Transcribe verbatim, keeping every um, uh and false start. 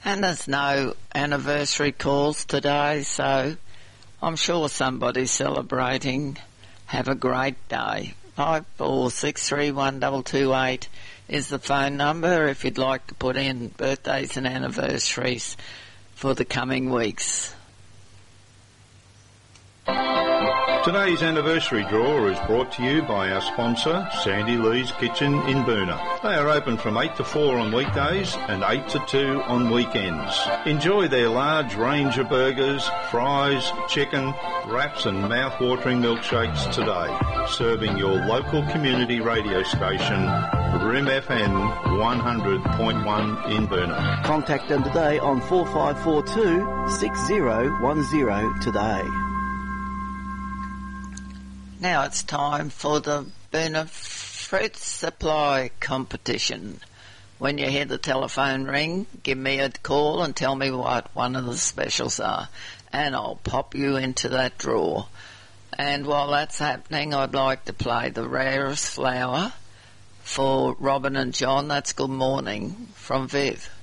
And there's no anniversary calls today, so I'm sure somebody's celebrating. Have a great day. five four six three one two two eight is the phone number if you'd like to put in birthdays and anniversaries for the coming weeks. Today's anniversary draw is brought to you by our sponsor, Sandy Lee's Kitchen in Boonah. They are open from eight to four on weekdays and eight to two on weekends. Enjoy their large range of burgers, fries, chicken, wraps and mouth-watering milkshakes today. Serving your local community radio station, R I M F M one hundred point one in Boonah. Contact them today on four five four two, six zero one zero today. Now it's time for the Boonah Fruit Supply Competition. When you hear the telephone ring, give me a call and tell me what one of the specials are, and I'll pop you into that draw. And while that's happening, I'd like to play The Rarest Flower for Robin and John. That's Good Morning from Viv.